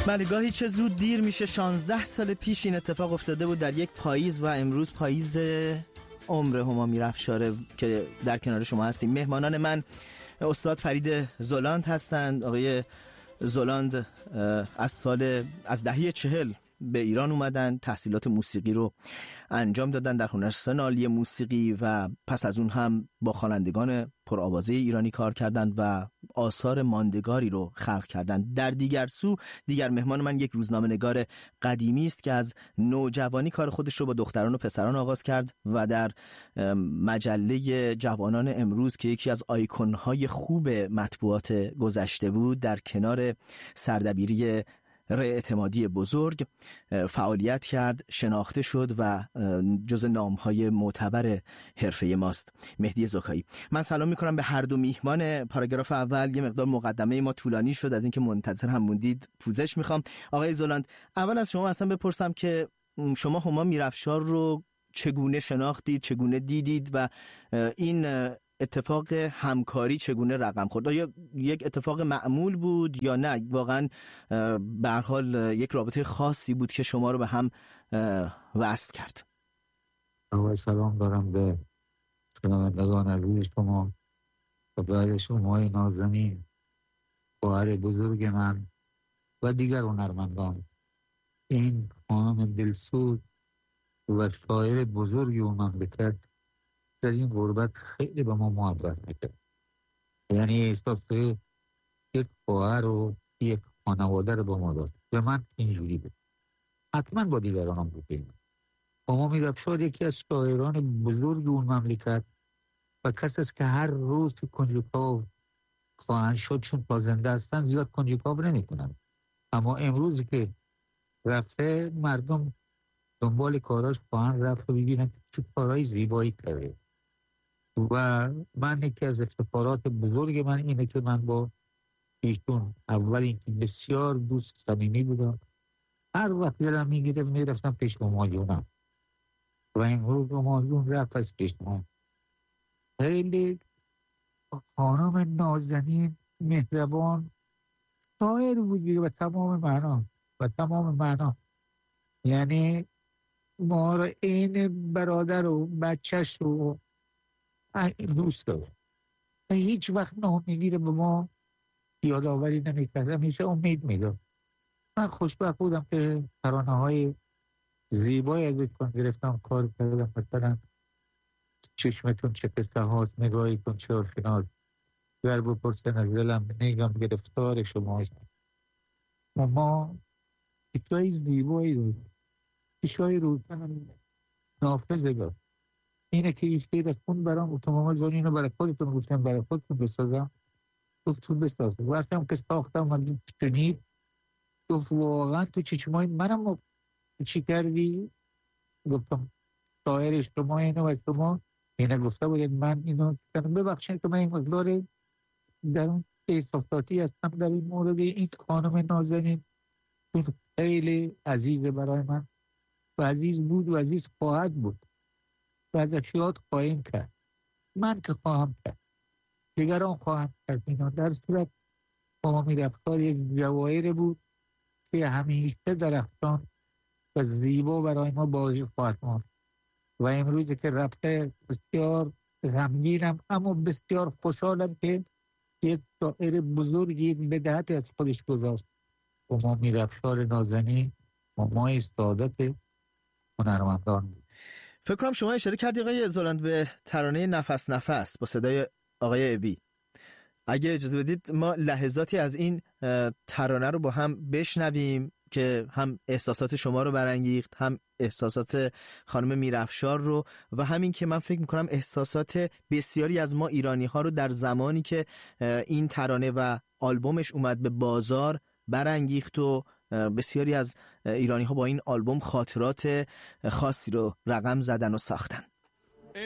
بله، گاهی چه زود دیر میشه. 16 سال پیش این اتفاق افتاده بود در یک پاییز و امروز پاییز عمر هما میرافشاره که در کنار شما هستیم. مهمانان من استاد فرید زولاند هستند. آقای زولاند از دهه 40 به ایران اومدن، تحصیلات موسیقی رو انجام دادن در هنرستان عالی موسیقی و پس از اون هم با خوانندگان پرآوازه ایرانی کار کردند و آثار ماندگاری رو خلق کردند. در دیگر سو، دیگر مهمان من یک روزنامه‌نگار قدیمی است که از نوجوانی کار خودش رو با دختران و پسران آغاز کرد و در مجله جوانان امروز که یکی از آیکون‌های خوب مطبوعات گذشته بود، در کنار سردبیری اعتمادی بزرگ فعالیت کرد، شناخته شد و جز نام‌های معتبر حرفه ماست. مهدی زکایی. من سلام می‌کنم به هر دو میهمان. پاراگراف اول یه مقدار مقدمه ما طولانی شد، از اینکه منتظر هم موندید پوزش می‌خوام. آقای زولاند، اول از شما اصلا بپرسم که شما هما میرافشار رو چگونه شناختید، چگونه دیدید و این اتفاق همکاری چگونه رقم خورد؟ آیا یک اتفاق معمول بود یا نه واقعا به هر حال یک رابطه خاصی بود که شما رو به هم وصل کرد؟ سلام دارم به شنوندگان عزیز شما و بعد شما نازنین، خواهر بزرگ من و دیگر هنرمندان. این خانم دلسوز و شاعر بزرگی اون مملکت در این غربت خیلی به ما محبت میکرد. یعنی احساس یک خواهر و یک خانواده رو به ما داد. به من اینجوری بود، حتما با دیگران هم بود. هما میرافشار یکی از شاعران بزرگ اون مملکت و کسی است که هر روز که کنجکاو خواهند شد، چون تا زنده هستن زیاد کنجکاو نمی کنن، اما امروزی که رفته مردم دنبال کاراش خواهند رفت و ببینن چه کارهای زیبایی کرده. و من یکی از افتخارات بزرگ من اینه که من با ایشون اول اینکه بسیار دوست صمیمی بودم. هر وقت دلم میگیره میرفتم پیش همایونم و امروز همایون رفت از پیش ما. خیلی خانم نازنین، مهربان، شاعر بودی و تمام معنا یعنی ما رو این برادر و بچهش رو دوست داره. هیچ وقت ناامیدی رو به ما یادآوری نمی‌کرد، همیشه امید میداد. من خوشبخت بودم که ترانه‌های زیبایی از ایشون گرفتم، کار کردم. مثلا چشمتون چه قصه هاست، نگاهیتون چه آشناست، گر بپرسن از دلم نگم گرفتار شماست. ما چیزای زیبایی رو چیزای روشن نافذه داشت. اینه که ایش که خون برام تو ماما جان اینو برای خودتون گفتم، برای خودتون بسازم. گفتون بسازم. وقتم که ساختم من شنید، گفت واقعا تو چشمای منم چی کردی؟ گفتم شاعر شما اینو و شما اینه گفته بودید من اینو کردم. ببخشید که من این مقدار در اون احساساتی هستم در این مورد. این خانم نازنین خیلی عزیزه برای من و عزیز بود و عزیز خواهد بود و ازش یاد خواهیم کرد. من که خواهم کرد، دیگران خواهم کرد. اینا در صورت هما میرافشار یک جواهر بود که همیشه درخشان و زیبا برای ما باقی خواهد ماند. و امروزی که رفته بسیار غمگینم اما بسیار خوشحالم که یک شاعر بزرگی بدهتی از خودش گذاشت. هما میرافشار نازنین مامای سعادت هنرمندان. فکر کنم شما اشاره کردی آقای زولاند به ترانه نفس نفس با صدای آقای ابی. اگه اجازه بدید ما لحظاتی از این ترانه رو با هم بشنویم که هم احساسات شما رو برانگیخت، هم احساسات خانم میرافشار رو و همین که من فکر میکنم احساسات بسیاری از ما ایرانی ها رو در زمانی که این ترانه و آلبومش اومد به بازار برانگیخت و بسیاری از ایرانی ها با این آلبوم خاطرات خاصی رو رقم زدن و ساختن.